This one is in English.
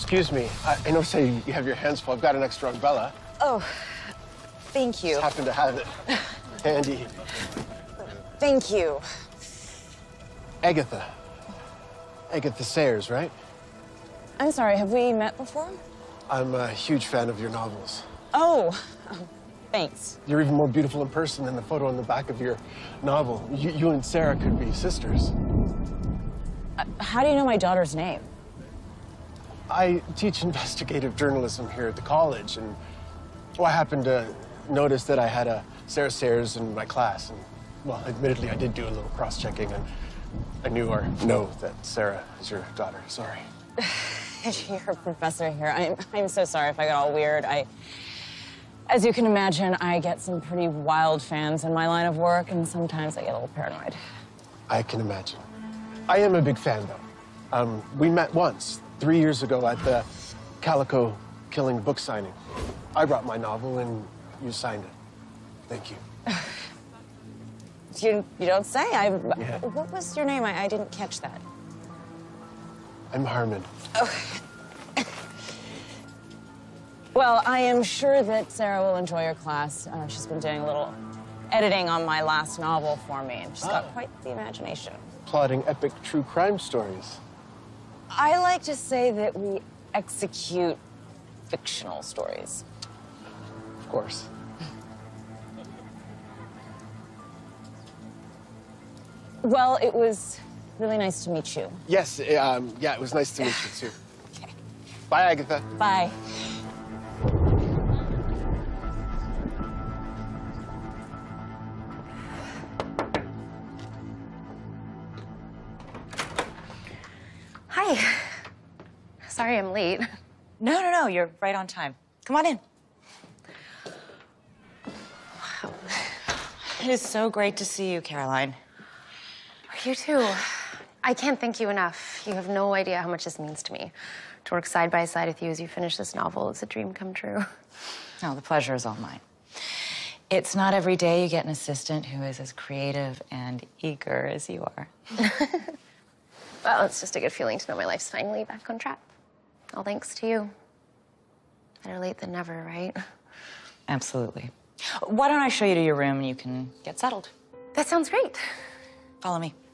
Excuse me. I know, say you have your hands full. I've got an extra umbrella. Oh, thank you. Just happen to have it handy. Thank you. Agatha. Agatha Sayers, right? I'm sorry, have we met before? I'm a huge fan of your novels. Oh, thanks. You're even more beautiful in person than the photo on the back of your novel. You and Sarah could be sisters. How do you know my daughter's name? I teach investigative journalism here at the college, and I happened to notice that I had a Sarah Sayers in my class. And, well, admittedly, I did do a little cross-checking, and I knew or know that Sarah is your daughter. Sorry. You're a professor here. I'm so sorry if I got all weird. As you can imagine, I get some pretty wild fans in my line of work, and sometimes I get a little paranoid. I can imagine. I am a big fan, though. We met once, 3 years ago, at the Calico Killing book signing. I brought my novel, and you signed it. Thank you. You don't say. Yeah. What was your name? I didn't catch that. I'm Harmon. Okay. Well, I am sure that Sarah will enjoy your class. She's been doing a little editing on my last novel for me, and she's got quite the imagination. Plotting epic true crime stories. I like to say that we execute fictional stories. Of course. Well, it was really nice to meet you. Yes, yeah, it was nice to meet you, too. Okay. Bye, Agatha. Bye. Hi. Sorry I'm late. No, you're right on time. Come on in. Wow. It is so great to see you, Caroline. You too. I can't thank you enough. You have no idea how much this means to me. To work side by side with you as you finish this novel is a dream come true. No, the pleasure is all mine. It's not every day you get an assistant who is as creative and eager as you are. Well, it's just a good feeling to know my life's finally back on track. All thanks to you. Better late than never, right? Absolutely. Why don't I show you to your room and you can get settled? That sounds great. Follow me.